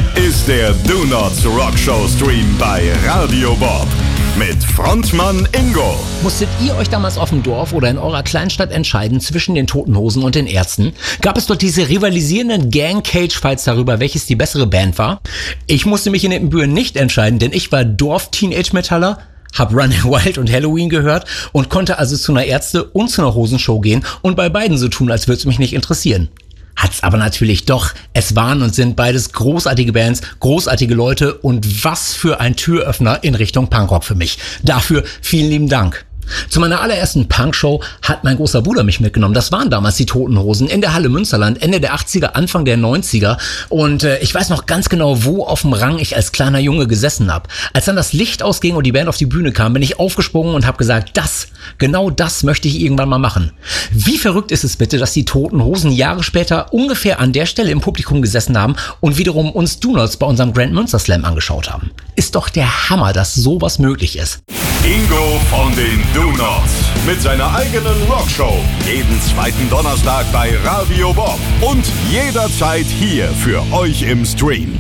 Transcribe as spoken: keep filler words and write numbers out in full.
ist der Do Nots Rock Show Stream bei Radio Bob. Mit Frontmann Ingo. Musstet ihr euch damals auf dem Dorf oder in eurer Kleinstadt entscheiden zwischen den Toten Hosen und den Ärzten? Gab es dort diese rivalisierenden Gang-Cage-Fights darüber, welches die bessere Band war? Ich musste mich in Ebenbüren nicht entscheiden, denn ich war Dorf-Teenage-Metaller, hab Running Wild und Halloween gehört und konnte also zu einer Ärzte- und zu einer Hosenshow gehen und bei beiden so tun, als würde es mich nicht interessieren. Hat's aber natürlich doch. Es waren und sind beides großartige Bands, großartige Leute und was für ein Türöffner in Richtung Punkrock für mich. Dafür vielen lieben Dank. Zu meiner allerersten Punkshow hat mein großer Bruder mich mitgenommen. Das waren damals die Toten Hosen in der Halle Münsterland, Ende der achtziger, Anfang der neunziger. Und äh, ich weiß noch ganz genau, wo auf dem Rang ich als kleiner Junge gesessen habe. Als dann das Licht ausging und die Band auf die Bühne kam, bin ich aufgesprungen und habe gesagt, das, genau das möchte ich irgendwann mal machen. Wie verrückt ist es bitte, dass die Toten Hosen Jahre später ungefähr an der Stelle im Publikum gesessen haben und wiederum uns Do Nots bei unserem Grand Münster Slam angeschaut haben. Ist doch der Hammer, dass sowas möglich ist. Ingo von den Do Nots mit seiner eigenen Rockshow. Jeden zweiten Donnerstag bei Radio Bob und jederzeit hier für euch im Stream.